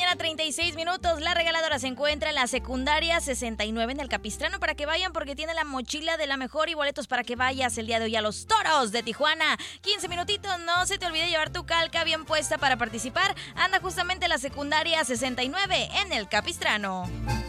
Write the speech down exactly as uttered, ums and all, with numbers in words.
mañana, treinta y seis minutos. La regaladora se encuentra en la secundaria sesenta y nueve en el Capistrano para que vayan porque tiene la mochila de la mejor y boletos para que vayas el día de hoy a los Toros de Tijuana. quince minutitos, no se te olvide llevar tu calca bien puesta para participar. Anda justamente en la secundaria sesenta y nueve en el Capistrano.